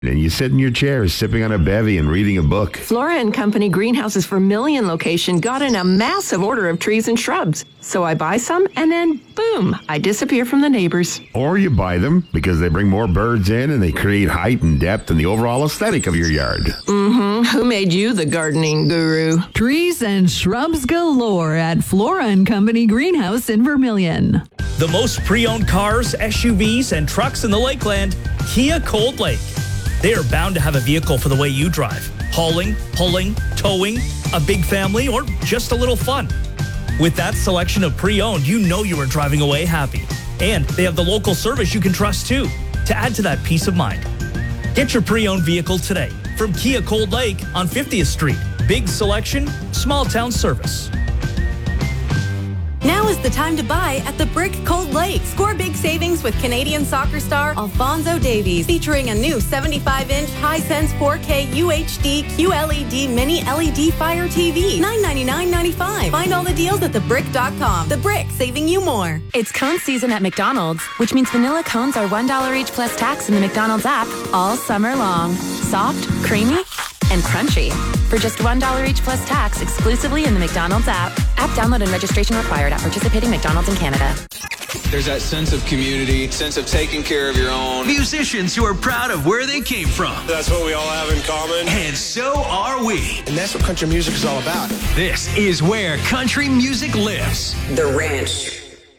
And you sit in your chair sipping on a bevy and reading a book. Flora and Company Greenhouse's Vermilion location got in a massive order of trees and shrubs. So I buy some and then, boom, I disappear from the neighbors. Or you buy them because they bring more birds in and they create height and depth and the overall aesthetic of your yard. Mm-hmm. Who made you the gardening guru? Trees and shrubs galore at Flora and Company Greenhouse in Vermilion. The most pre-owned cars, SUVs, and trucks in the Lakeland, Kia Cold Lake. They are bound to have a vehicle for the way you drive. Hauling, pulling, towing, a big family, or just a little fun. With that selection of pre-owned, you know you are driving away happy. And they have the local service you can trust too, to add to that peace of mind. Get your pre-owned vehicle today from Kia Cold Lake on 50th Street. Big selection, small town service. Now is the time to buy at the Brick Cold Lake. Score big savings with Canadian soccer star Alphonso Davies, featuring a new 75-inch Hisense 4K UHD QLED Mini LED Fire TV, $999.95. Find all the deals at thebrick.com. The Brick, saving you more. It's cone season at McDonald's, which means vanilla cones are $1 each plus tax in the McDonald's app all summer long. Soft, creamy, and crunchy. For just $1 each plus tax exclusively in the McDonald's app. App download and registration required at participating McDonald's in Canada. There's that sense of community, sense of taking care of your own. Musicians who are proud of where they came from. That's what we all have in common. And so are we. And that's what country music is all about. This is where country music lives. The Ranch.